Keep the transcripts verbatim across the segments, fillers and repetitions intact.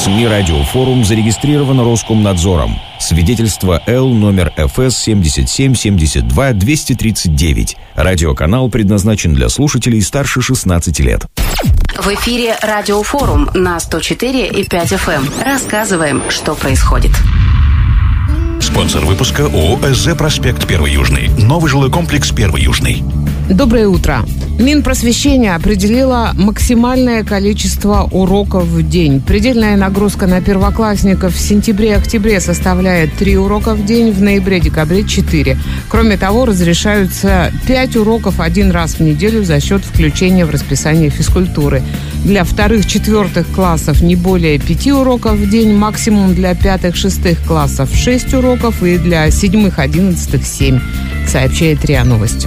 СМИ «Радиофорум» зарегистрировано Роскомнадзором. Свидетельство Л номер эф эс семьдесят семь семьдесят два двести тридцать девять. Радиоканал предназначен для слушателей старше шестнадцати лет. В эфире «Радиофорум» на сто четыре и пять эф эм. Рассказываем, что происходит. Спонсор выпуска ООО «СЗ Проспект Первый Южный». Новый жилой комплекс Первый Южный. Доброе утро. Минпросвещение определило максимальное количество уроков в день. Предельная нагрузка на первоклассников в сентябре-октябре составляет три урока в день, в ноябре-декабре четыре. Кроме того, разрешаются пять уроков один раз в неделю за счет включения в расписание физкультуры. Для вторых-четвертых классов не более пяти уроков в день, максимум для пятых-шестых классов шесть уроков и для седьмых-одиннадцатых семь, сообщает РИА Новости.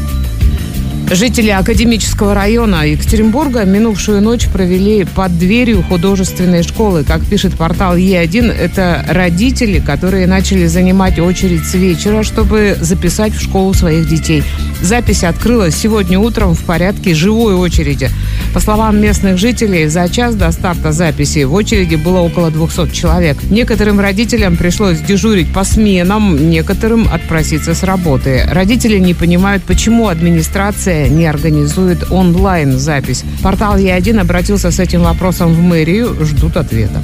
Жители Академического района Екатеринбурга минувшую ночь провели под дверью художественной школы. Как пишет портал Е один, это родители, которые начали занимать очередь с вечера, чтобы записать в школу своих детей. Запись открылась сегодня утром в порядке живой очереди. По словам местных жителей, за час до старта записи в очереди было около двухсот человек. Некоторым родителям пришлось дежурить по сменам, некоторым отпроситься с работы. Родители не понимают, почему администрация не организует онлайн-запись. Портал Е один обратился с этим вопросом в мэрию, ждут ответа.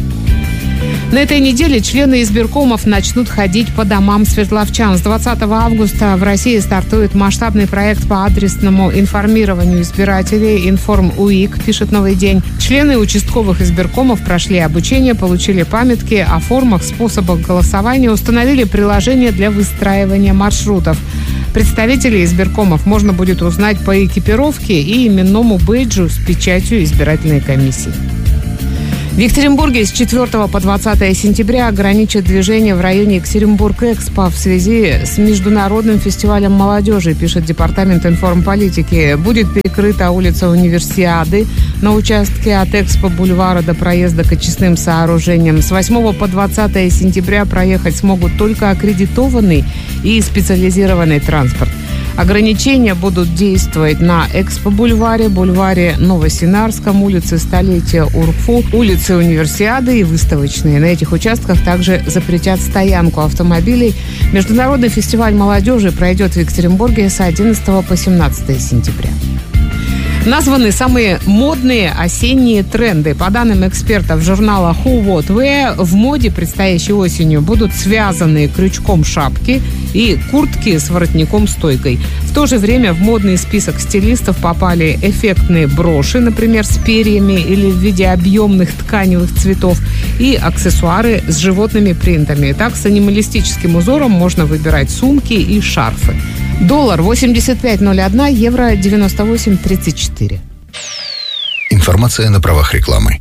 На этой неделе члены избиркомов начнут ходить по домам свердловчан. С двадцатого августа в России стартует масштабный проект по адресному информированию избирателей «Информ-УИК», пишет «Новый день». Члены участковых избиркомов прошли обучение, получили памятки о формах, способах голосования, установили приложение для выстраивания маршрутов. Представителей избиркомов можно будет узнать по экипировке и именному бейджу с печатью избирательной комиссии. В Екатеринбурге с четвёртого по двадцатое сентября ограничат движение в районе Екатеринбург-Экспо в связи с международным фестивалем молодежи, пишет Департамент информполитики. Будет перекрыта улица Универсиады на участке от Экспо-бульвара до проезда к очистным сооружениям. С восьмого по двадцатое сентября проехать смогут только аккредитованный и специализированный транспорт. Ограничения будут действовать на Экспо-бульваре, бульваре Новосинарском, улице Столетия УРФУ, улице Универсиады и Выставочной. На этих участках также запретят стоянку автомобилей. Международный фестиваль молодежи пройдет в Екатеринбурге с одиннадцатого по семнадцатое сентября. Названы самые модные осенние тренды. По данным экспертов журнала Who What Wear, в моде предстоящей осенью будут связанные крючком шапки и куртки с воротником-стойкой. В то же время в модный список стилистов попали эффектные броши, например, с перьями или в виде объемных тканевых цветов, и аксессуары с животными принтами. Так, с анималистическим узором можно выбирать сумки и шарфы. Доллар восемьдесят пять ноль один, евро девяносто восемь тридцать четыре. Информация на правах рекламы.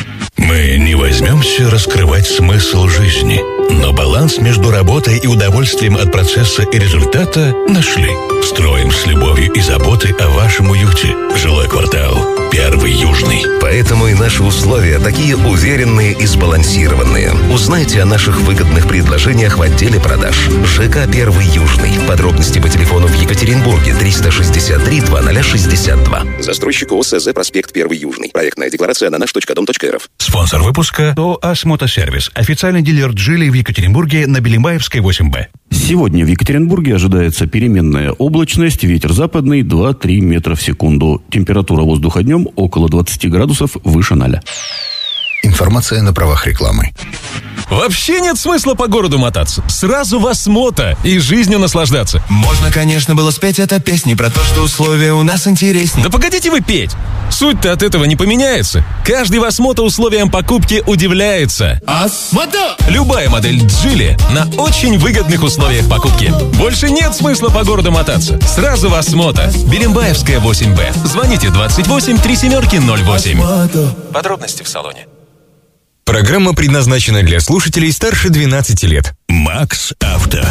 Мы не возьмемся раскрывать смысл жизни, но баланс между работой и удовольствием от процесса и результата нашли. Строим с любовью и заботой о вашем уюте. Жилой квартал Первый Южный. Поэтому и наши условия такие уверенные и сбалансированные. Узнайте о наших выгодных предложениях в отделе продаж. ЖК Первый Южный. Подробности по телефону в Екатеринбурге триста шестьдесят три двадцать шестьдесят два. Застройщик ООО «СЗ Проспект Первый Южный». Проектная декларация на наш точка дом точка эр эф. Спонсор выпуска ООО «Асмотосервис». Официальный дилер «Джили» в Екатеринбурге на Белимбаевской восемь Б. Сегодня в Екатеринбурге ожидается переменная облачность, ветер западный два-три метра в секунду. Температура воздуха днем около двадцати градусов выше ноля. Информация на правах рекламы. Вообще нет смысла по городу мотаться. Сразу вас мото и жизнью наслаждаться. Можно, конечно, было спеть это песни про то, что условия у нас интереснее. Да погодите вы петь. Суть-то от этого не поменяется. Каждый Восмото условиям покупки удивляется. Асмото! Любая модель Джили на очень выгодных условиях покупки. Больше нет смысла по городу мотаться. Сразу Восмото. Белимбаевская восемь Б. Звоните двадцать восемь три семерки ноль восемь. Подробности в салоне. Программа предназначена для слушателей старше двенадцати лет. Макс Авто.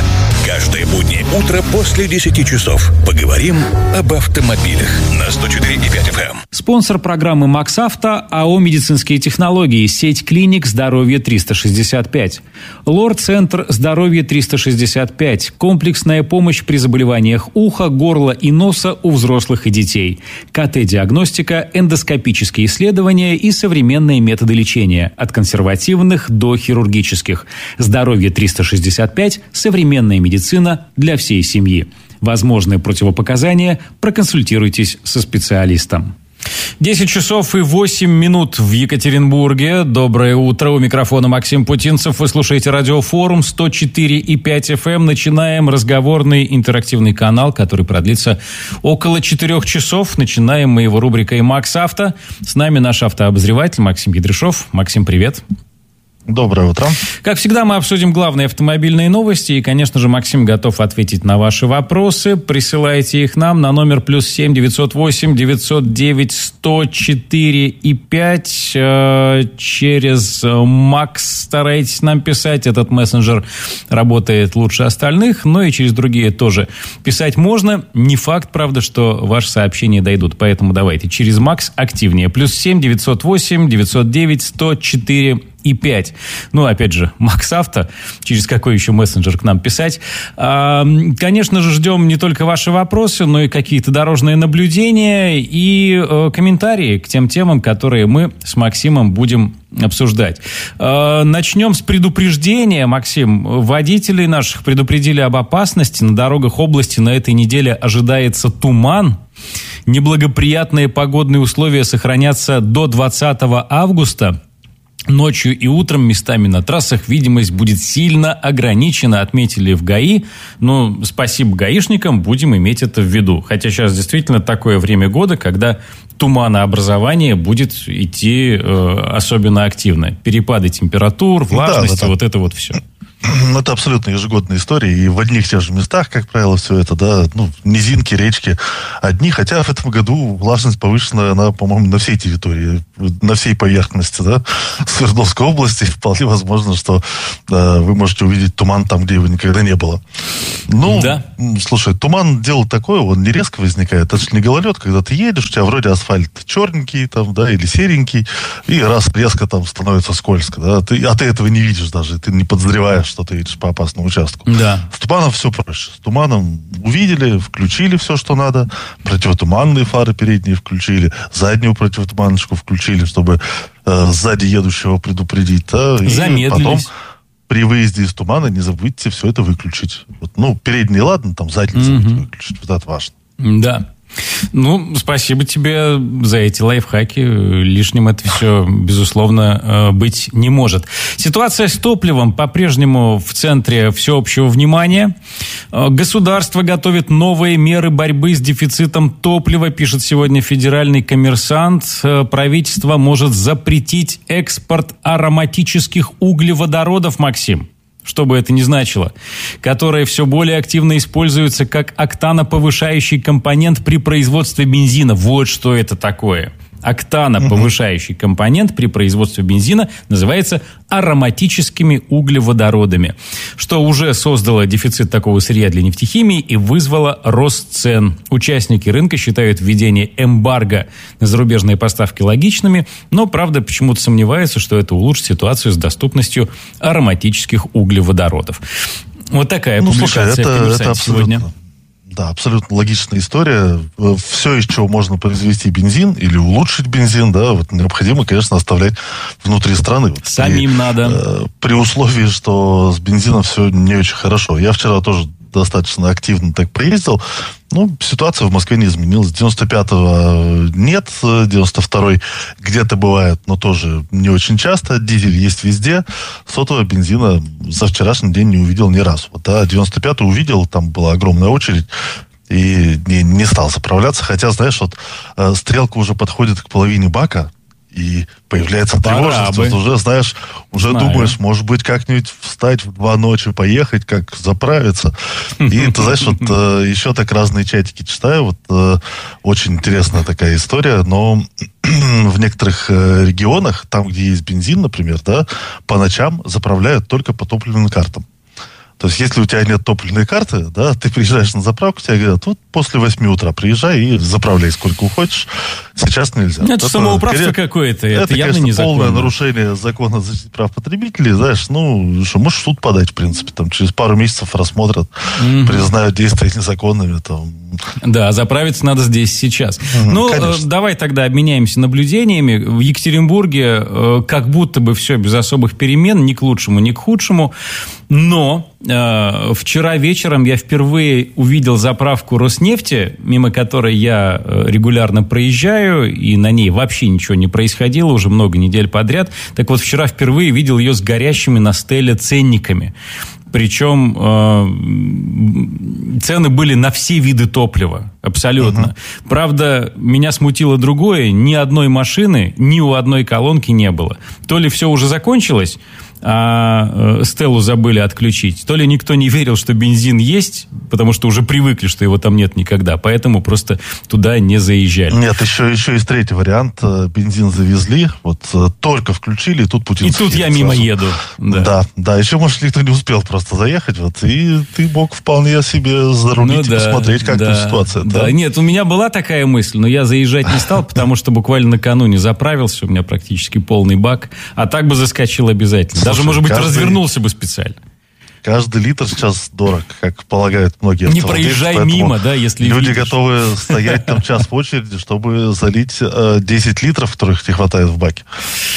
Каждое буднее утро после десяти часов поговорим об автомобилях на сто четыре и пять эф эм. Спонсор программы «МаксАвто» АО «Медицинские технологии», сеть клиник «Здоровье триста шестьдесят пять». Лор-центр «Здоровье триста шестьдесят пять». Комплексная помощь при заболеваниях уха, горла и носа у взрослых и детей. КТ-диагностика, эндоскопические исследования и современные методы лечения. От консервативных до хирургических. «Здоровье триста шестьдесят пять» – современная медицина для всей семьи. Возможные противопоказания – проконсультируйтесь со специалистом. десять часов и восемь минут в Екатеринбурге. Доброе утро. У микрофона Максим Путинцев. Вы слушаете радиофорум сто четыре и пять эф эм. Начинаем разговорный интерактивный канал, который продлится около четырех часов. Начинаем мы его рубрикой «МаксАвто». С нами наш автообозреватель Максим Гидряшов. Максим, привет. Доброе утро. Как всегда, мы обсудим главные автомобильные новости. И, конечно же, Максим готов ответить на ваши вопросы. Присылайте их нам на номер плюс семь девятьсот восемь девятьсот девять сто четыре и пять. Через Макс старайтесь нам писать. Этот мессенджер работает лучше остальных. Но и через другие тоже писать можно. Не факт, правда, что ваши сообщения дойдут. Поэтому давайте через Макс активнее. плюс семь девятьсот восемь девятьсот девять сто четыре и пять. Ну, опять же, МаксАвто. Через какой еще мессенджер к нам писать? А, конечно же, ждем не только ваши вопросы, но и какие-то дорожные наблюдения и э, комментарии к тем темам, которые мы с Максимом будем обсуждать. А, начнем с предупреждения, Максим. Водителей наших предупредили об опасности. На дорогах области на этой неделе ожидается туман. Неблагоприятные погодные условия сохранятся до двадцатого августа. Ночью и утром местами на трассах видимость будет сильно ограничена, отметили в ГАИ. Ну, спасибо гаишникам, будем иметь это в виду. Хотя сейчас действительно такое время года, когда туманообразование будет идти э, особенно активно. Перепады температур, влажности, да, вот это вот все. Ну, это абсолютно ежегодная история. И в одних и тех же местах, как правило, все это, да, ну, низинки, речки одни. Хотя в этом году влажность повышена, она, по-моему, на всей территории, на всей поверхности, да, Свердловской области. Вполне возможно, что э, вы можете увидеть туман там, где его никогда не было. Ну, да. Слушай, туман дело такое, он не резко возникает. Это же не гололед, когда ты едешь, у тебя вроде асфальт черненький там, да, или серенький, и раз резко там становится скользко, да, ты, а ты этого не видишь даже, ты не подозреваешь, что ты едешь по опасному участку. Да. С туманом все проще. С туманом увидели, включили все, что надо, противотуманные фары передние включили, заднюю противотуманочку включили, чтобы э, сзади едущего предупредить. Да, и потом при выезде из тумана не забудьте все это выключить. Вот, ну, передние ладно, там задние забудьте mm-hmm. выключить. Вот это важно. Да. Ну, спасибо тебе за эти лайфхаки. Лишним это все, безусловно, быть не может. Ситуация с топливом по-прежнему в центре всеобщего внимания. Государство готовит новые меры борьбы с дефицитом топлива, пишет сегодня федеральный коммерсант. Правительство может запретить экспорт ароматических углеводородов, Максим. Что бы это ни значило, которые все более активно используются как октаноповышающий компонент при производстве бензина. Вот что это такое. Октаноповышающий компонент при производстве бензина называется ароматическими углеводородами, что уже создало дефицит такого сырья для нефтехимии и вызвало рост цен. Участники рынка считают введение эмбарго на зарубежные поставки логичными, но, правда, почему-то сомневаются, что это улучшит ситуацию с доступностью ароматических углеводородов. Вот такая ну, публикация слушай, это, в это сегодня. Да, абсолютно логичная история. Все, из чего можно произвести бензин или улучшить бензин, да, вот необходимо, конечно, оставлять внутри страны. Вот Самим при, надо. Э, при условии, что с бензином все не очень хорошо. Я вчера тоже достаточно активно так поездил. Ну, ситуация в Москве не изменилась. девяносто пятого нет, девяносто второй где-то бывает, но тоже не очень часто. Дизель есть везде. Сотового бензина за вчерашний день не увидел ни разу. Вот, да, девяносто пятый увидел, там была огромная очередь. И не, не стал заправляться. Хотя, знаешь, вот э, стрелка уже подходит к половине бака, и появляется тревожность. Вот уже, знаешь, уже Знаю. думаешь, может быть, как-нибудь встать в два ночи, поехать, как заправиться. И ты знаешь, вот э, еще так разные чатики читаю. Вот э, очень интересная такая история, но в некоторых э, регионах, там, где есть бензин, например, да, по ночам заправляют только по топливным картам. То есть, если у тебя нет топливной карты, да, ты приезжаешь на заправку, тебе говорят, вот после восьми утра приезжай и заправляй сколько хочешь. Сейчас нельзя. Это, это самоуправство конечно, какое-то. Это, это явно конечно, незаконно. Полное нарушение закона о защите прав потребителей. Знаешь, ну, что, можешь в суд подать, в принципе. Там через пару месяцев рассмотрят, mm-hmm. признают действия незаконными. Там. Да, заправиться надо здесь сейчас. Mm-hmm, ну, конечно. Давай тогда обменяемся наблюдениями. В Екатеринбурге э, как будто бы все без особых перемен, ни к лучшему, ни к худшему. Но э, вчера вечером я впервые увидел заправку Роснефти, мимо которой я регулярно проезжаю, и на ней вообще ничего не происходило уже много недель подряд. Так вот, вчера впервые видел ее с горящими на стеле ценниками. Причем э, цены были на все виды топлива, абсолютно. Uh-huh. Правда, меня смутило другое. Ни одной машины, ни у одной колонки не было. То ли все уже закончилось, а Стеллу забыли отключить, то ли никто не верил, что бензин есть, потому что уже привыкли, что его там нет никогда, поэтому просто туда не заезжали. Нет, еще, еще есть третий вариант. Бензин завезли, вот только включили, и тут Путин... И тут я мимо сразу еду. Да. да, да, еще, может, никто не успел просто заехать, вот, и ты мог вполне себе зарулить ну, и да, посмотреть, как да, тут ситуация. Да. да, нет, у меня была такая мысль, но я заезжать не стал, потому что буквально накануне заправился, у меня практически полный бак, а так бы заскочил обязательно. Даже, может быть, каждый, развернулся бы специально. Каждый литр сейчас дорог, как полагают многие. Не проезжай мимо, да, если люди видишь. Готовы стоять там час в очереди, чтобы залить э, десять литров, которых не хватает в баке.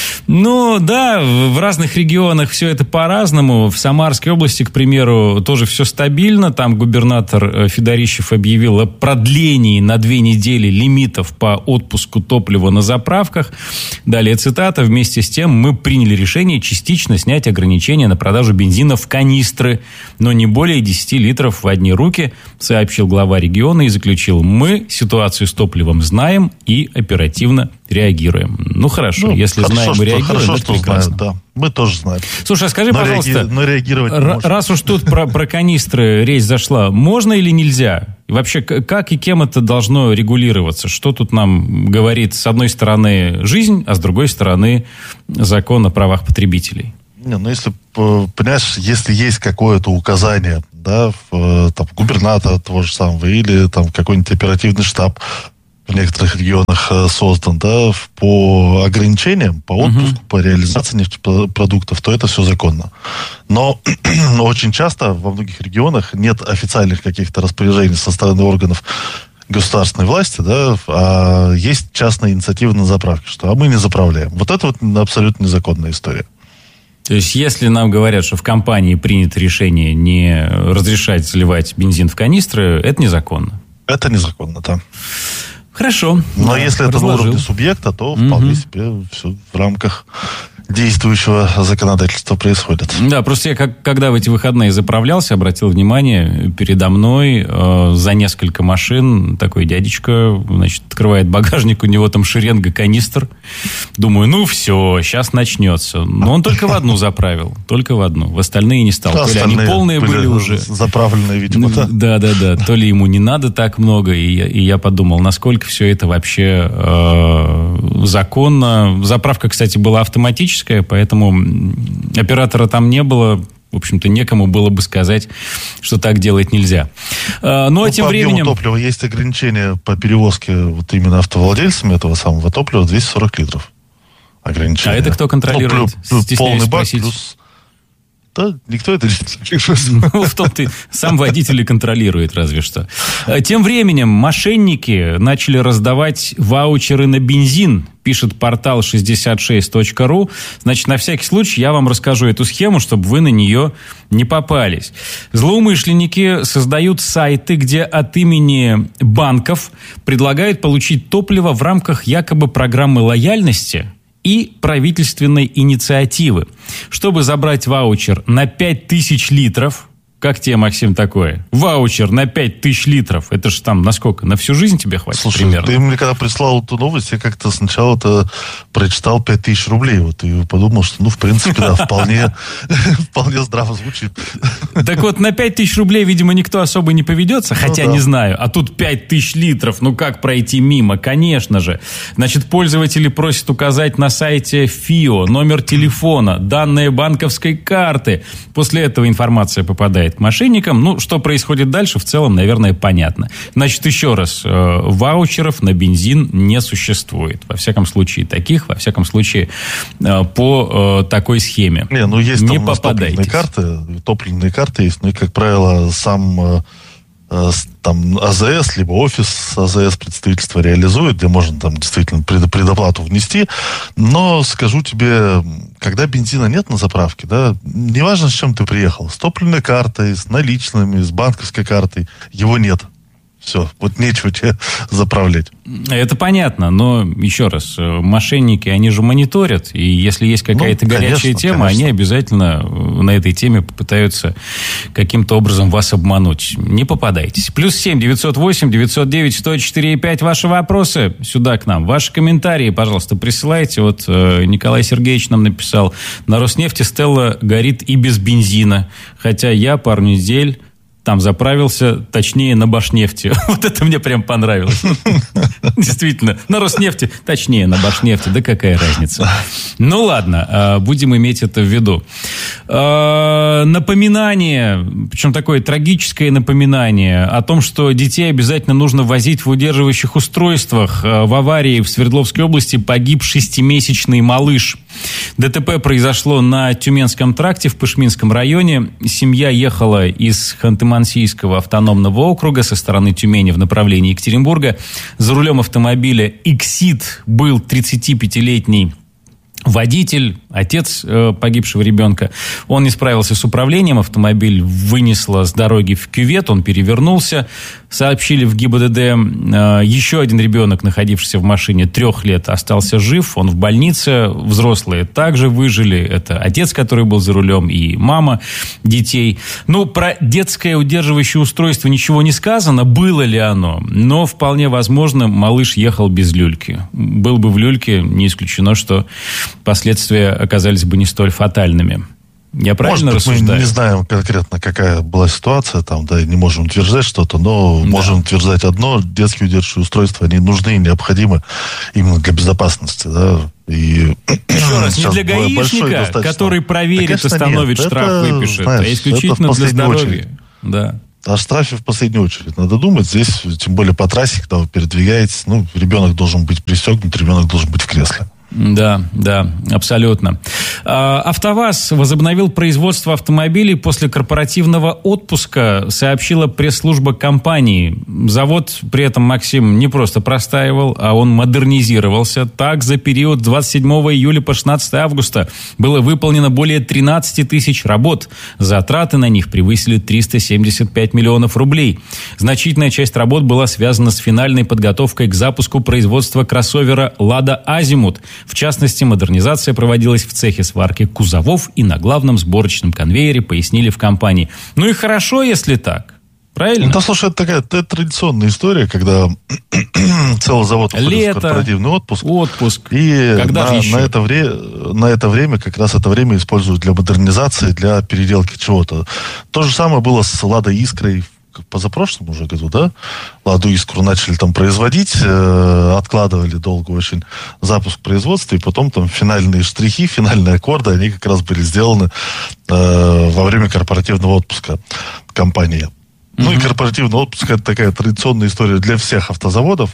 Ну, да, в разных регионах все это по-разному. В Самарской области, к примеру, тоже все стабильно. Там губернатор Федорищев объявил о продлении на две недели лимитов по отпуску топлива на заправках. Далее цитата. Вместе с тем мы приняли решение частично снять ограничения на продажу бензина в канистры, но не более десяти литров в одни руки, сообщил глава региона и заключил: мы ситуацию с топливом знаем и оперативно реагируем. Ну, хорошо, ну, если хорошо, знаем, мы реагируем, хорошо, это что прекрасно. Знают, да. Мы тоже знаем. Слушай, а скажи, но пожалуйста, реаги... но реагировать р- раз уж тут про, про канистры речь зашла, можно или нельзя? И вообще, как и кем это должно регулироваться? Что тут нам говорит, с одной стороны, жизнь, а с другой стороны, закон о правах потребителей? Не, ну, если, понимаешь, если есть какое-то указание, да, в, там, губернатора того же самого, или там какой-нибудь оперативный штаб в некоторых регионах создан, да, по ограничениям, по отпуску, uh-huh. по реализации нефтепродуктов, то это все законно. Но очень часто во многих регионах нет официальных каких-то распоряжений со стороны органов государственной власти, да, а есть частная инициатива на заправке, что а мы не заправляем. Вот это вот абсолютно незаконная история. То есть, если нам говорят, что в компании принято решение не разрешать заливать бензин в канистры, это незаконно? Это незаконно, да. Хорошо. Но да, если это разложил. На уровне субъекта, то вполне угу. себе все в рамках действующего законодательства происходит. Да, просто я, как, когда в эти выходные заправлялся, обратил внимание, передо мной э, за несколько машин такой дядечка, значит, открывает багажник, у него там шеренга канистр. Думаю, ну все, сейчас начнется. Но он только в одну заправил, только в одну. В остальные не стал. То ли они полные были, были уже. Заправленные, видимо, да? Да, да, да. То ли ему не надо так много, и я, и я подумал, насколько все это вообще э, законно. Заправка, кстати, была автоматическая, поэтому оператора там не было. В общем-то, некому было бы сказать, что так делать нельзя. Но ну, тем по временем... объему топлива есть ограничение по перевозке вот именно автовладельцами этого самого топлива двести сорок литров. Ограничение. А это кто контролирует? Ну, плюс, полный бак плюс... Да, никто это не контролирует. Ну, в том-то сам водитель и контролирует, разве что. Тем временем мошенники начали раздавать ваучеры на бензин, пишет портал шестьдесят шесть точка ру. Значит, на всякий случай я вам расскажу эту схему, чтобы вы на нее не попались. Злоумышленники создают сайты, где от имени банков предлагают получить топливо в рамках якобы программы лояльности и правительственной инициативы. Чтобы забрать ваучер на пять тысяч литров, как тебе, Максим, такое? Ваучер на пять тысяч литров, это же там на сколько? На всю жизнь тебе хватит? Слушай, примерно? Ты мне когда прислал эту новость, я как-то сначала-то прочитал пять тысяч рублей, вот, и подумал, что, ну, в принципе, да, вполне, вполне здраво звучит. Так вот, на пять тысяч рублей, видимо, никто особо не поведется, хотя ну, да. не знаю. А тут пять тысяч литров, ну как пройти мимо? Конечно же. Значит, пользователи просят указать на сайте ФИО номер телефона, данные банковской карты. После этого информация попадает попадает к мошенникам. Ну, что происходит дальше, в целом, наверное, понятно. Значит, еще раз, ваучеров на бензин не существует. Во всяком случае, таких, во всяком случае, по такой схеме. Не, ну есть не там попадайтесь. Топливные карты, топливные карты есть, ну и, как правило, сам там АЗС, либо офис АЗС представительства реализует, где можно там действительно пред, предоплату внести. Но скажу тебе, когда бензина нет на заправке, да, неважно, с чем ты приехал, с топливной картой, с наличными, с банковской картой, его нет. Все, вот нечего тебе заправлять. Это понятно, но еще раз, мошенники, они же мониторят, и если есть какая-то ну, горячая конечно, тема, конечно. Они обязательно на этой теме попытаются каким-то образом вас обмануть. Не попадайтесь. Плюс семь девятьсот восемь девятьсот девять сто четыре пять. Ваши вопросы сюда к нам. Ваши комментарии, пожалуйста, присылайте. Вот э, Николай Сергеевич нам написал: на Роснефти Стелла горит и без бензина, хотя я пару недель там заправился, точнее, на Башнефти. Вот это мне прям понравилось. Действительно, на Роснефти, точнее, на Башнефти. Да какая разница? Ну, ладно, будем иметь это в виду. Напоминание, причем такое трагическое напоминание о том, что детей обязательно нужно возить в удерживающих устройствах. В аварии в Свердловской области погиб шестимесячный малыш. ДТП произошло на Тюменском тракте в Пышминском районе. Семья ехала из Ханты-Мансийского автономного округа со стороны Тюмени в направлении Екатеринбурга. За рулем автомобиля «Иксид» был тридцатипятилетний водитель, отец э, погибшего ребенка. Он не справился с управлением, автомобиль вынесло с дороги в кювет, он перевернулся. Сообщили в ГИБДД, э, еще один ребенок, находившийся в машине, трех лет, остался жив, он в больнице. Взрослые также выжили. Это отец, который был за рулем, и мама детей. Ну, про детское удерживающее устройство ничего не сказано, было ли оно, но вполне возможно, малыш ехал без люльки. Был бы в люльке, не исключено, что последствия оказались бы не столь фатальными. Я правильно Может быть, рассуждаю? Мы не знаем конкретно, какая была ситуация там, да, и не можем утверждать что-то, но да. можем утверждать одно: детские удерживающие устройства, они нужны и необходимы именно для безопасности, да. И еще раз, не для гаишника, который проверит, остановит, нет. штраф это, выпишет, знаешь, а исключительно для здоровья. Очередь. Да. О штрафе в последнюю очередь надо думать. Здесь, тем более по трассе, когда вы передвигаетесь, ну, ребенок должен быть пристегнут, ребенок должен быть в кресле. Да, да, абсолютно. АвтоВАЗ возобновил производство автомобилей после корпоративного отпуска, сообщила пресс-служба компании. Завод при этом, Максим, не просто простаивал, а он модернизировался. Так, за период с двадцать седьмого июля по шестнадцатого августа было выполнено более тринадцать тысяч работ. Затраты на них превысили триста семьдесят пять миллионов рублей. Значительная часть работ была связана с финальной подготовкой к запуску производства кроссовера «Лада Азимут». В частности, модернизация проводилась в цехе сварки кузовов и на главном сборочном конвейере, пояснили в компании. Ну и хорошо, если так. Правильно? Ну, да, слушай, это такая это традиционная история, когда целый завод уходит Лето, в корпоративный отпуск. Отпуск. И Когда на, на, это вре, на это время, как раз это время используют для модернизации, для переделки чего-то. То же самое было с «Ладой Искрой» позапрошлом уже году, да, «Ладу Искру» начали там производить, э, откладывали долго очень запуск производства, и потом там финальные штрихи, финальные аккорды, они как раз были сделаны э, во время корпоративного отпуска компании. Mm-hmm. Ну и корпоративный отпуск — это такая традиционная история для всех автозаводов,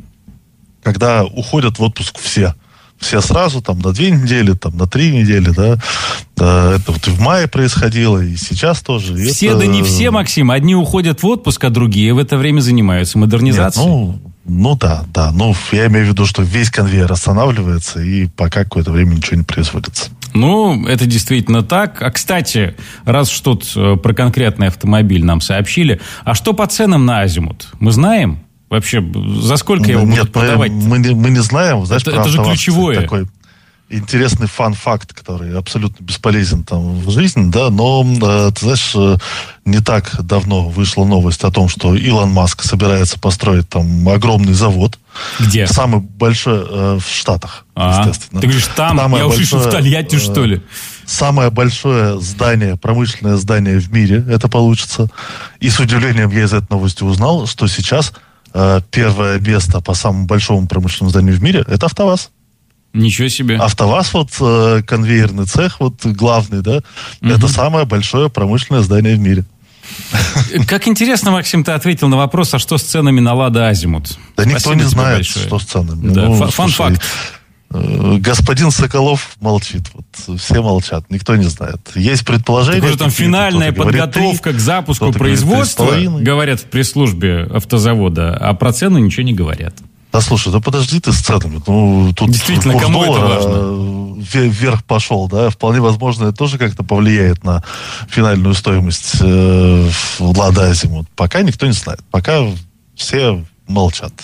когда уходят в отпуск все. Все сразу, там, на две недели, там, на три недели, да. Это вот и в мае происходило, и сейчас тоже. И все, это... да не все, Максим. Одни уходят в отпуск, а другие в это время занимаются модернизацией. Нет, ну, ну да, да. Ну, я имею в виду, что весь конвейер останавливается, и пока какое-то время ничего не производится. Ну, это действительно так. А, кстати, раз уж тут про конкретный автомобиль нам сообщили, а что по ценам на Азимут? Мы знаем? Вообще, за сколько его Нет, будут продавать? Мы, мы, не, мы не знаем. Знаешь, это это же ключевое. Такой интересный фан-факт, который абсолютно бесполезен там в жизни, да, но, ты знаешь, не так давно вышла новость о том, что Илон Маск собирается построить там огромный завод. Где? Самый большой э, в Штатах, а, естественно. Ты говоришь, там? Самое я услышал в Тольятти, э, что ли? Самое большое здание, промышленное здание в мире это получится. И с удивлением я из этой новости узнал, что сейчас первое место по самому большому промышленному зданию в мире — это АвтоВАЗ. Ничего себе. АвтоВАЗ, вот конвейерный цех, вот главный, да, mm-hmm. это самое большое промышленное здание в мире. Как интересно, Максим, ты ответил на вопрос, а что с ценами на «Лада Азимут»? Да никто Спасибо не знает, большое. что с ценами. Да, ну, фан-факт. Господин Соколов молчит. Вот, все молчат. Никто не знает. Есть предположение. Так уже там финальная подготовка говорит, к запуску производства, говорят в пресс-службе автозавода, а про цену ничего не говорят. Да слушай, да подожди ты с ценами. Ну, тут действительно, курс кому доллара это важно? Вверх пошел, да. Вполне возможно, это тоже как-то повлияет на финальную стоимость э, «Лада Азимут». Пока никто не знает. Пока все молчат.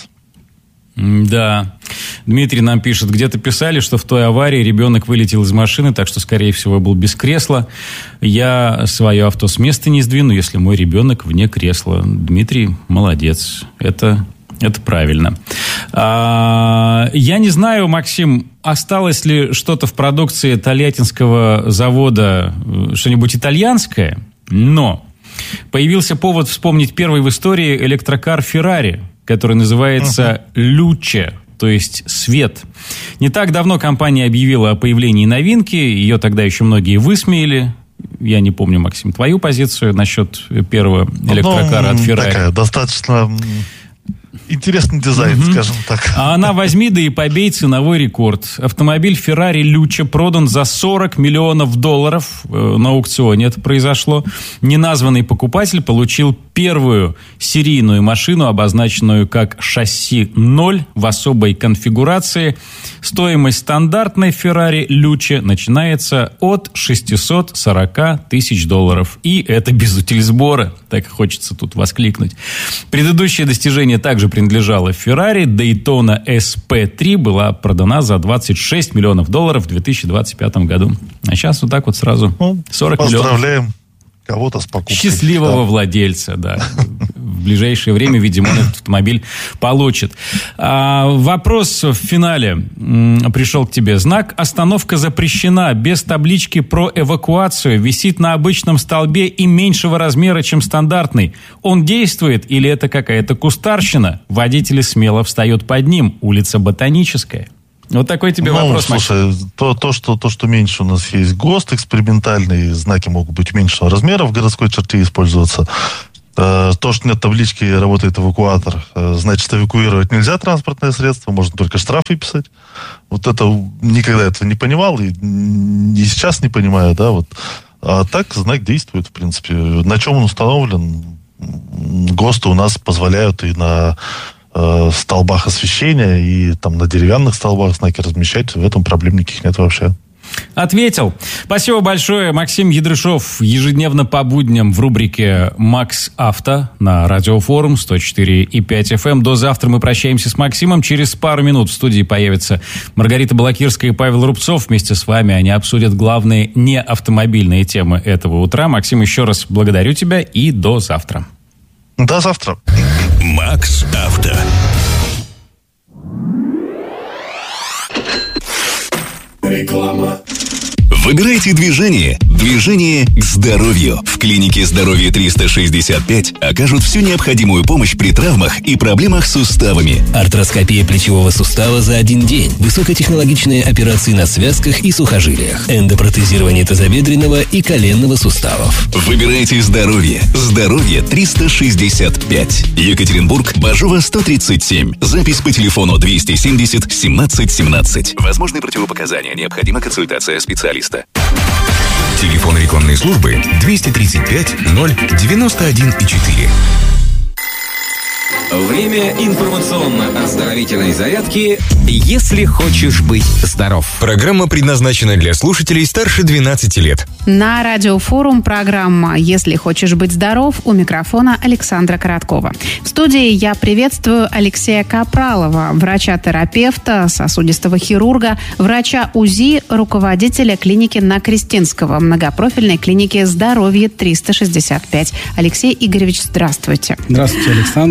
Да. Дмитрий нам пишет, где-то писали, что в той аварии ребенок вылетел из машины, так что, скорее всего, был без кресла. Я свое авто с места не сдвину, если мой ребенок вне кресла. Дмитрий, молодец. Это, это правильно. А, я не знаю, Максим, осталось ли что-то в продукции тольяттинского завода, что-нибудь итальянское, но появился повод вспомнить первый в истории электрокар «Феррари», который называется «Люче», то есть «свет». Не так давно компания объявила о появлении новинки, ее тогда еще многие высмеяли. Я не помню, Максим, твою позицию насчет первого электрокара ну, от «Феррари». Такая, достаточно интересный дизайн, mm-hmm. скажем так. А она возьми, да и побей ценовой рекорд. Автомобиль Ferrari Luce продан за сорок миллионов долларов. На аукционе это произошло. Неназванный покупатель получил первую серийную машину, обозначенную как шасси ноль в особой конфигурации. Стоимость стандартной Ferrari Luce начинается от шестьсот сорок тысяч долларов. И это без утильсбора. Так хочется тут воскликнуть. Предыдущее достижение также принадлежало Ferrari. Daytona эс пи три была продана за двадцать шесть миллионов долларов в две тысячи двадцать пятом году. А сейчас вот так вот сразу сорок миллионов. Поздравляем кого-то с покупкой. Счастливого да. владельца, да. В ближайшее время, видимо, он этот автомобиль получит. А, вопрос в финале м, пришел к тебе. Знак «Остановка запрещена» без таблички про эвакуацию висит на обычном столбе и меньшего размера, чем стандартный. Он действует или это какая-то кустарщина? Водители смело встают под ним. Улица Ботаническая. Вот такой тебе ну, вопрос, слушай, то, то, что, то, что меньше у нас есть ГОСТ экспериментальный, знаки могут быть меньшего размера в городской черте использоваться. То, что нет таблички, работает эвакуатор, значит, эвакуировать нельзя транспортное средство, можно только штрафы писать. Вот это никогда этого не понимал и, и сейчас не понимаю, да, вот. А так знак действует, в принципе. На чем он установлен? ГОСТы у нас позволяют и на э, столбах освещения, и там на деревянных столбах знаки размещать. В этом проблем никаких нет вообще. Ответил. Спасибо большое. Максим Ядрышов ежедневно по будням в рубрике «Макс Авто» на Радиофорум сто четыре и пять эф эм. До завтра мы прощаемся с Максимом. Через пару минут в студии появятся Маргарита Балакирская и Павел Рубцов. Вместе с вами они обсудят главные неавтомобильные темы этого утра. Максим, еще раз благодарю тебя и до завтра. До завтра. Макс Авто. Реклама. Выбирайте движение. Движение к здоровью. В клинике «Здоровье триста шестьдесят пять» окажут всю необходимую помощь при травмах и проблемах с суставами. Артроскопия плечевого сустава за один день. Высокотехнологичные операции на связках и сухожилиях. Эндопротезирование тазобедренного и коленного суставов. Выбирайте здоровье. «Здоровье триста шестьдесят пять». Екатеринбург, Бажова, сто тридцать семь. Запись по телефону двести семьдесят семнадцать семнадцать. Возможны противопоказания. Необходима консультация специалиста. Телефон рекламной службы двести тридцать пять ноль девяносто один четыре. Время информационно-оздоровительной зарядки «Если хочешь быть здоров». Программа предназначена для слушателей старше двенадцати лет. На Радиофорум программа «Если хочешь быть здоров», у микрофона Александра Короткова. В студии я приветствую Алексея Капралова, врача-терапевта, сосудистого хирурга, врача УЗИ, руководителя клиники на Крестинского, многопрофильной клиники «Здоровье триста шестьдесят пять». Алексей Игоревич, здравствуйте. Здравствуйте, Александра. Добрый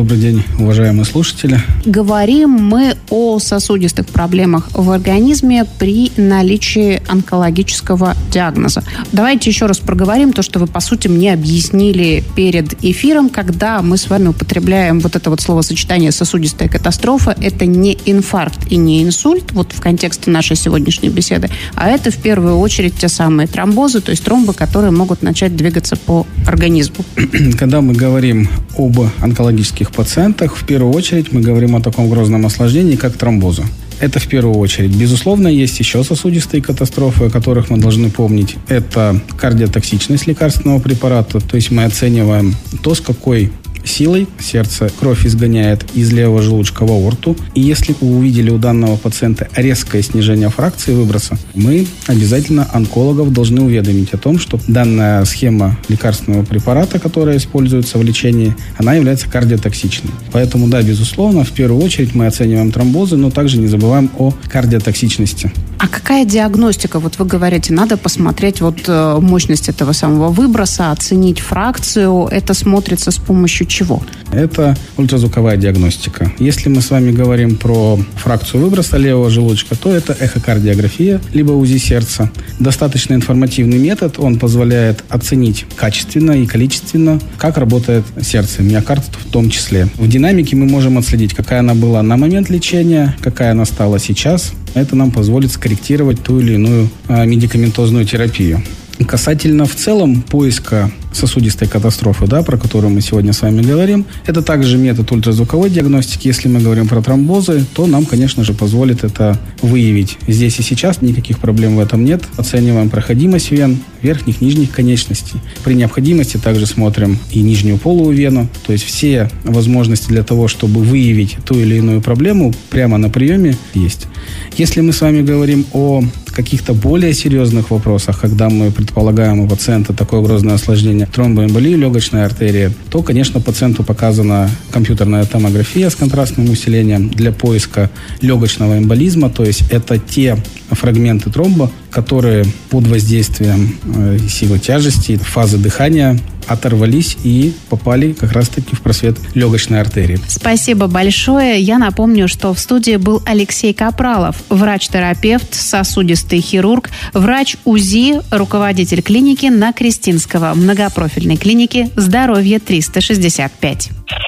Добрый день, уважаемые слушатели. Говорим мы о сосудистых проблемах в организме при наличии онкологического диагноза. Давайте еще раз проговорим то, что вы, по сути, мне объяснили перед эфиром, когда мы с вами употребляем вот это вот словосочетание «сосудистая катастрофа». Это не инфаркт и не инсульт, вот в контексте нашей сегодняшней беседы, а это в первую очередь те самые тромбозы, то есть тромбы, которые могут начать двигаться по организму. Когда мы говорим об онкологических пациентах, в первую очередь мы говорим о таком грозном осложнении, как тромбозы. Это в первую очередь. Безусловно, есть еще сосудистые катастрофы, о которых мы должны помнить. Это кардиотоксичность лекарственного препарата, то есть мы оцениваем то, с какой силой сердце кровь изгоняет из левого желудочка в аорту. И если вы увидели у данного пациента резкое снижение фракции выброса, мы обязательно онкологов должны уведомить о том, что данная схема лекарственного препарата, которая используется в лечении, она является кардиотоксичной. Поэтому, да, безусловно, в первую очередь мы оцениваем тромбозы, но также не забываем о кардиотоксичности. А какая диагностика? Вот вы говорите, надо посмотреть вот мощность этого самого выброса, оценить фракцию. Это смотрится с помощью чего? Это ультразвуковая диагностика. Если мы с вами говорим про фракцию выброса левого желудочка, то это эхокардиография, либо УЗИ сердца. Достаточно информативный метод, он позволяет оценить качественно и количественно, как работает сердце, миокард в том числе. В динамике мы можем отследить, какая она была на момент лечения, какая она стала сейчас. Это нам позволит скорректировать ту или иную а, медикаментозную терапию. Касательно в целом поиска сосудистой катастрофы, да, про которую мы сегодня с вами говорим, это также метод ультразвуковой диагностики. Если мы говорим про тромбозы, то нам, конечно же, позволит это выявить здесь и сейчас. Никаких проблем в этом нет. Оцениваем проходимость вен, верхних, нижних конечностей. При необходимости также смотрим и нижнюю полую вену. То есть все возможности для того, чтобы выявить ту или иную проблему, прямо на приеме есть. Если мы с вами говорим о каких-то более серьезных вопросах, когда мы предполагаем у пациента такое грозное осложнение тромбоэмболии легочной артерии, то, конечно, пациенту показана компьютерная томография с контрастным усилением для поиска легочного эмболизма, то есть это те фрагменты тромба, которые под воздействием э, силы тяжести, фазы дыхания оторвались и попали как раз-таки в просвет легочной артерии. Спасибо большое. Я напомню, что в студии был Алексей Капралов, врач-терапевт, сосудистый хирург, врач УЗИ, руководитель клиники на Крестинского, многопрофильной клиники «Здоровье триста шестьдесят пять».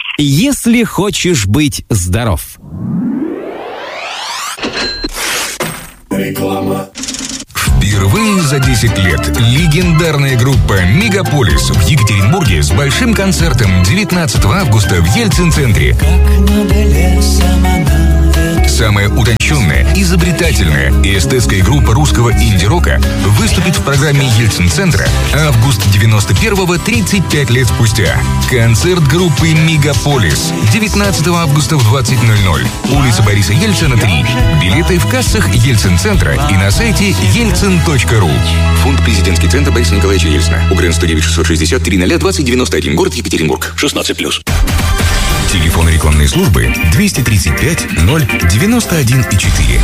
Если хочешь быть здоров. Реклама. Впервые за десять лет легендарная группа «Мегаполис» в Екатеринбурге с большим концертом девятнадцатого августа в Ельцин-центре. Самая утонченная, изобретательная и эстетская группа русского инди-рока выступит в программе Ельцин-центра «Август девяносто первого, тридцать пять лет спустя». Концерт группы «Мегаполис» девятнадцатого августа в двадцать ноль ноль. Улица Бориса Ельцина, три. Билеты в кассах Ельцин-центра и на сайте ельцин точка ру. Фонд «Президентский центр» Бориса Николаевича Ельцина. УГРН сто девять шестьсот шестьдесят три ноль двадцать девяносто один. Город Екатеринбург. шестнадцать плюс. Телефон рекламной службы двести тридцать пять ноль девяносто один и четыре.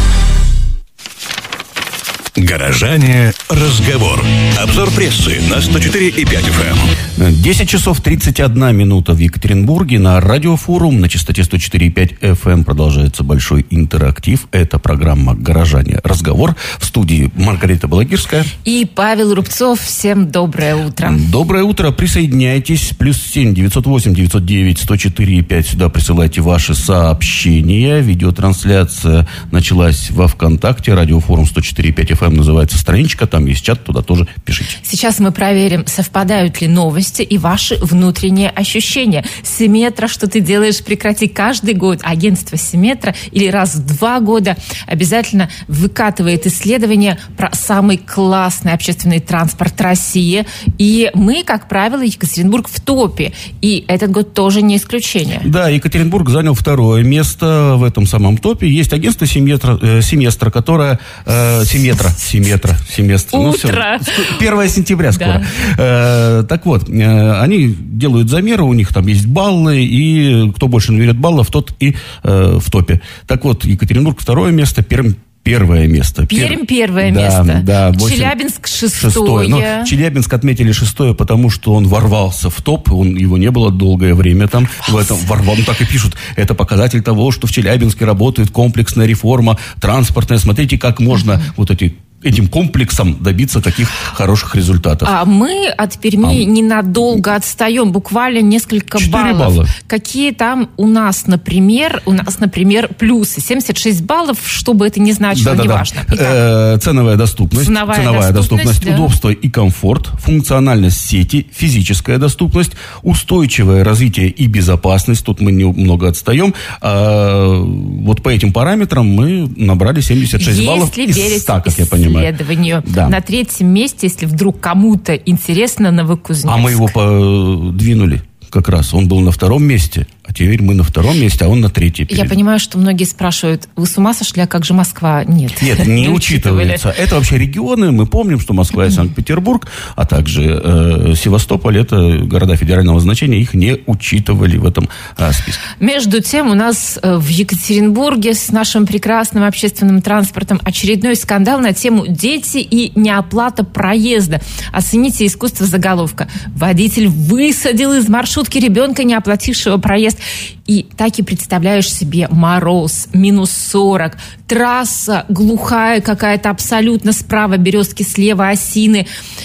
Горожане. Разговор. Обзор прессы на сто четыре и пять эф эм. десять часов тридцать одна минута в Екатеринбурге. На радиофорум на частоте сто четыре и пять эф эм продолжается большой интерактив. Это программа «Горожане. Разговор». В студии Маргарита Балагирская. И Павел Рубцов. Всем доброе утро. Доброе утро. Присоединяйтесь. Плюс семь девятьсот восемь девятьсот девять сто четыре и пять. Сюда присылайте ваши сообщения. Видеотрансляция началась во ВКонтакте. Радиофорум сто четыре и пять эф эм называется страничка. Там есть чат. Туда тоже пишите. Сейчас мы проверим, совпадают ли новости и ваши внутренние ощущения. Симметра, что ты делаешь, прекрати каждый год. Агентство Симметра или раз в два года обязательно выкатывает исследования про самый классный общественный транспорт России. И мы, как правило, Екатеринбург в топе. И этот год тоже не исключение. Да, Екатеринбург занял второе место в этом самом топе. Есть агентство Симметра, э, Семестра, которое... Э, Симметра. Симметра. Семестр. Утро. Ну, первое сентября скоро. Да. Э, так вот, э, они делают замеры, у них там есть баллы, и кто больше наберет баллов, тот и э, в топе. Так вот, Екатеринбург второе место, Пермь Первое место. Пермь первое да, место. Да, восемь... Челябинск шестое. шестое. Но Челябинск отметили шестое, потому что он ворвался в топ. Он, его не было долгое время там. В этом ворвал. Ну, так и пишут. Это показатель того, что в Челябинске работает комплексная реформа транспортная. Смотрите, как можно uh-huh. вот эти... этим комплексом добиться таких хороших результатов. А мы от Перми а. ненадолго отстаем, буквально несколько баллов. балла. Какие там у нас, например, у нас, например, плюсы? семьдесят шесть баллов, что бы это ни значило, да, неважно. Да, да. Э, ценовая доступность, ценовая, ценовая доступность, доступность да. удобство и комфорт, функциональность сети, физическая доступность, устойчивое развитие и безопасность. Тут мы немного отстаем. А, вот по этим параметрам мы набрали семьдесят шесть Если баллов из ста, как я понимаю. Исследованию. Да. На третьем месте, если вдруг кому-то интересно, Новокузнецк. А мы его подвинули как раз. Он был на втором месте, а теперь мы на втором месте, а он на третьем. Я понимаю, что многие спрашивают, вы с ума сошли, а как же Москва? Нет. Нет, не, не учитывается. Это вообще регионы. Мы помним, что Москва и Санкт-Петербург, а также э, Севастополь, это города федерального значения, их не учитывали в этом э, списке. Между тем, у нас э, в Екатеринбурге с нашим прекрасным общественным транспортом очередной скандал на тему «Дети и неоплата проезда». Оцените искусство заголовка. Водитель высадил из маршрутки ребенка, не оплатившего проезд. И так и представляешь себе мороз, минус сорок, трасса глухая какая-то абсолютно, справа березки, слева осины.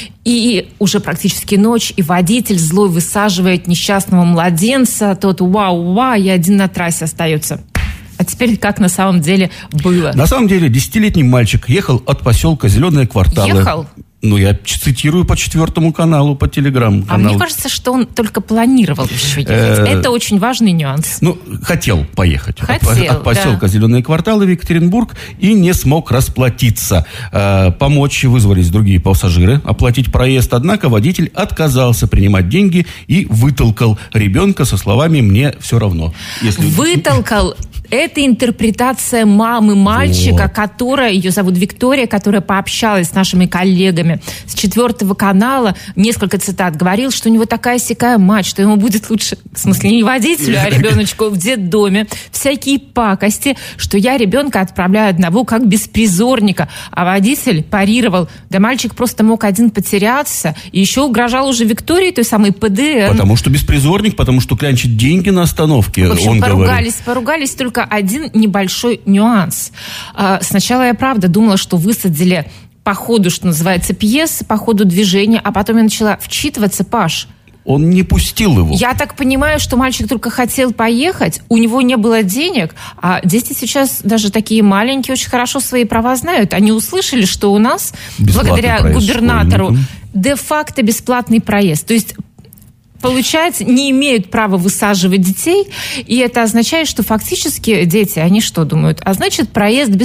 И уже практически ночь, и водитель злой высаживает несчастного младенца. Тот вау-вау, и один на трассе остается. А теперь как на самом деле было? На самом деле десятилетний мальчик ехал от поселка Зеленые кварталы. Ехал? Ну, я цитирую по четвертому каналу, по телеграм-каналу. А мне кажется, что он только планировал еще ехать. Это очень важный нюанс. Ну, хотел поехать. Хотел, от, от поселка да. Зеленые кварталы в Екатеринбург и не смог расплатиться. Помочь вызвались другие пассажиры оплатить проезд, однако водитель отказался принимать деньги и вытолкал ребенка со словами «мне все равно». Если... Вытолкал... Это интерпретация мамы мальчика, вот. которая, ее зовут Виктория, которая пообщалась с нашими коллегами с четвертого канала, несколько цитат, говорил, что у него такая-сякая мать, что ему будет лучше, в смысле, не водителю, а ребеночку в детдоме, всякие пакости, что я ребенка отправляю одного как беспризорника, а водитель парировал, да мальчик просто мог один потеряться, и еще угрожал уже Виктории, той самой ПДН. Потому что беспризорник, потому что клянчит деньги на остановке. В общем, он поругались, говорит. поругались, только один небольшой нюанс. Сначала я, правда, думала, что высадили по ходу, что называется, пьесы, по ходу движения, а потом я начала вчитываться, Паш. Он не пустил его. Я так понимаю, что мальчик только хотел поехать, у него не было денег, а дети сейчас даже такие маленькие очень хорошо свои права знают. Они услышали, что у нас, бесплатный благодаря губернатору, школьникам. Де-факто бесплатный проезд. То есть получается, не имеют права высаживать детей, и это означает, что фактически дети, они что думают? А значит, проезд